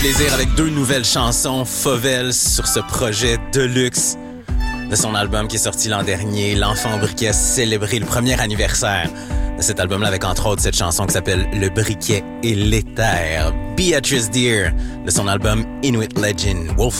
Plaisir avec deux nouvelles chansons Fauvel sur ce projet Deluxe de son album qui est sorti l'an dernier, L'Enfant au briquet, célébrer le premier anniversaire de cet album-là avec entre autres cette chanson qui s'appelle Le briquet et l'éther. Beatrice Deer de son album Inuit Legend, Wolf